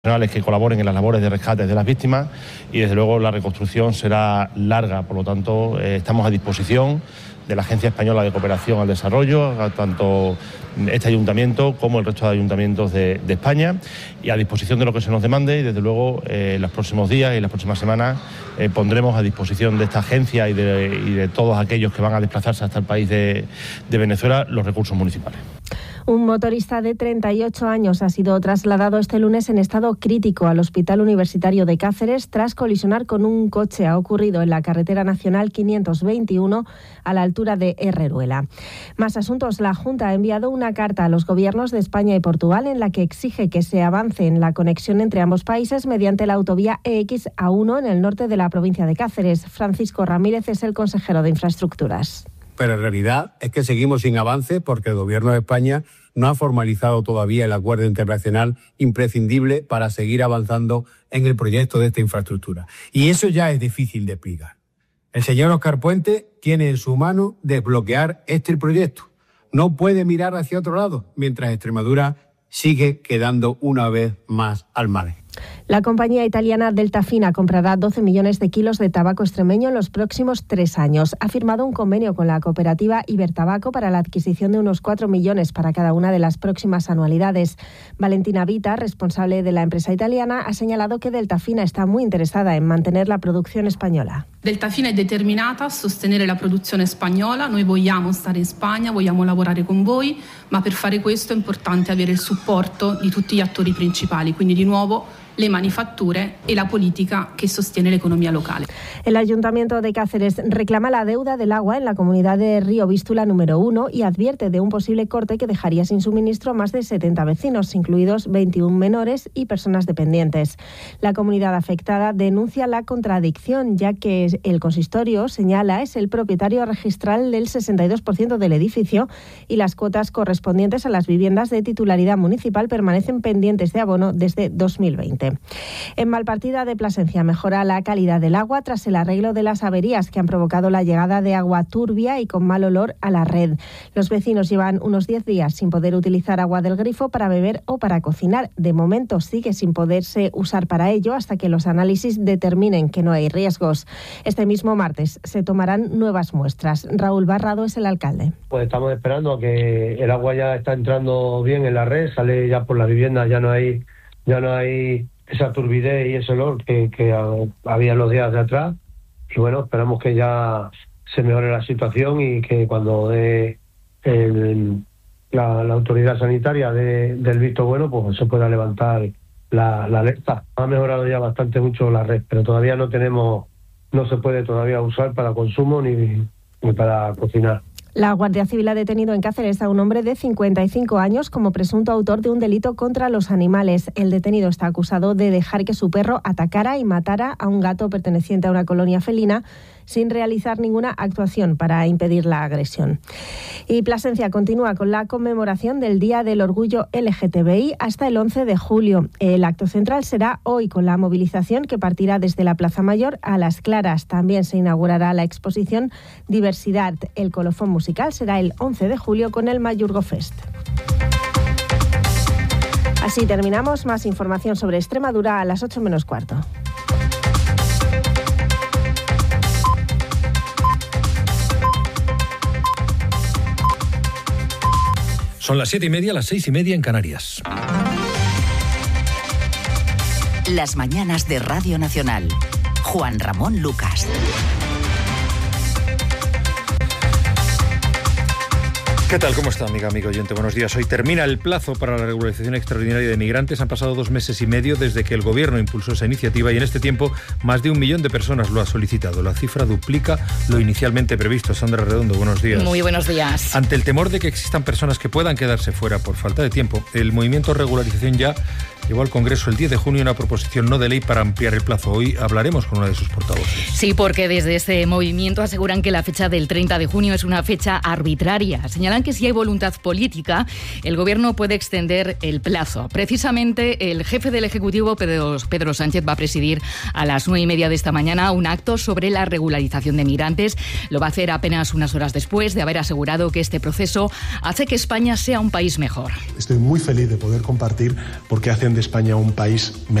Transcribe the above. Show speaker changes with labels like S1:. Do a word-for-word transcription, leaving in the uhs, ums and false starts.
S1: que colaboren en las labores de rescate de las víctimas y desde luego la reconstrucción será larga, por lo tanto eh, estamos a disposición de la Agencia Española de Cooperación al Desarrollo, tanto este ayuntamiento como el resto de ayuntamientos de, de España, y a disposición de lo que se nos demande, y desde luego eh, en los próximos días y en las próximas semanas eh, pondremos a disposición de esta agencia y de, y de todos aquellos que van a desplazarse hasta el país de, de Venezuela los recursos municipales.
S2: Un motorista de treinta y ocho años ha sido trasladado este lunes en estado crítico al Hospital Universitario de Cáceres tras colisionar con un coche. Ha ocurrido en la carretera nacional quinientos veintiuno a la altura de Herreruela. Más asuntos. La Junta ha enviado una carta a los gobiernos de España y Portugal en la que exige que se avance en la conexión entre ambos países mediante la autovía E X A uno en el norte de la provincia de Cáceres. Francisco Ramírez es el consejero de Infraestructuras.
S3: Pero en realidad es que seguimos sin avance porque el Gobierno de España no ha formalizado todavía el acuerdo internacional imprescindible para seguir avanzando en el proyecto de esta infraestructura. Y eso ya es difícil de explicar. El señor Óscar Puente tiene en su mano desbloquear este proyecto. No puede mirar hacia otro lado, mientras Extremadura sigue quedando una vez más al margen.
S2: La compañía italiana Deltafina comprará doce millones de kilos de tabaco extremeño en los próximos tres años. Ha firmado un convenio con la cooperativa Ibertabaco para la adquisición de unos cuatro millones para cada una de las próximas anualidades. Valentina Vita, responsable de la empresa italiana, ha señalado que Deltafina está muy interesada en mantener la producción española.
S4: Deltafina è determinata a sostenere la produzione spagnola. Noi vogliamo stare in Spagna, vogliamo lavorare con voi, ma per fare questo è importante avere il supporto di tutti gli attori principali, quindi di nuovo le manifatture e la politica que sostiene la economía local.
S2: El Ayuntamiento de Cáceres reclama la deuda del agua en la comunidad de Río Vístula número uno y advierte de un posible corte que dejaría sin suministro a más de setenta vecinos, incluidos veintiún menores y personas dependientes. La comunidad afectada denuncia la contradicción, ya que el consistorio, señala, es el propietario registral del sesenta y dos por ciento del edificio y las cuotas correspondientes a las viviendas de titularidad municipal permanecen pendientes de abono desde dos mil veinte. En Malpartida de Plasencia mejora la calidad del agua tras el arreglo de las averías que han provocado la llegada de agua turbia y con mal olor a la red. Los vecinos llevan unos diez días sin poder utilizar agua del grifo para beber o para cocinar. De momento sigue sin poderse usar para ello hasta que los análisis determinen que no hay riesgos. Este mismo martes se tomarán nuevas muestras. Raúl Barrado es el alcalde.
S5: Pues estamos esperando a que el agua ya está entrando bien en la red, sale ya por la vivienda, ya no hay ya no hay esa turbidez y ese olor que, que había los días de atrás, y bueno, esperamos que ya se mejore la situación y que cuando dé el, la, la autoridad sanitaria de, del visto bueno, pues se pueda levantar la, la alerta. Ha mejorado ya bastante mucho la red, pero todavía no tenemos, no se puede todavía usar para consumo ni, ni para cocinar.
S2: La Guardia Civil ha detenido en Cáceres a un hombre de cincuenta y cinco años como presunto autor de un delito contra los animales. El detenido está acusado de dejar que su perro atacara y matara a un gato perteneciente a una colonia felina sin realizar ninguna actuación para impedir la agresión. Y Plasencia continúa con la conmemoración del Día del Orgullo L G T B I hasta el once de julio. El acto central será hoy con la movilización que partirá desde la Plaza Mayor a Las Claras. También se inaugurará la exposición Diversidad. El colofón musical será el once de julio con el Mayurgo Fest. Así terminamos. Más información sobre Extremadura a las ocho menos cuarto.
S6: Son las siete y media, las seis y media en Canarias.
S7: Las mañanas de Radio Nacional. Juan Ramón Lucas.
S6: ¿Qué tal? ¿Cómo está, amiga, amigo oyente? Buenos días. Hoy termina el plazo para la regularización extraordinaria de migrantes. Han pasado dos meses y medio desde que el Gobierno impulsó esa iniciativa y en este tiempo más de un millón de personas lo ha solicitado. La cifra duplica lo inicialmente previsto. Sandra Redondo, buenos días.
S8: Muy buenos días.
S6: Ante el temor de que existan personas que puedan quedarse fuera por falta de tiempo, el movimiento Regularización Ya llevó al Congreso el diez de junio una proposición no de ley para ampliar el plazo. Hoy hablaremos con una de sus portavoces.
S8: Sí, porque desde ese movimiento aseguran que la fecha del treinta de junio es una fecha arbitraria. Señalan aseguran que si hay voluntad política, el Gobierno puede extender el plazo. Precisamente, el jefe del Ejecutivo, Pedro, Pedro Sánchez, va a presidir a las nueve y media de esta mañana un acto sobre la regularización de migrantes. Lo va a hacer apenas unas horas después de haber asegurado que este proceso hace que España sea un país mejor.
S9: Estoy muy feliz de poder compartir porque hacen de España un país mejor.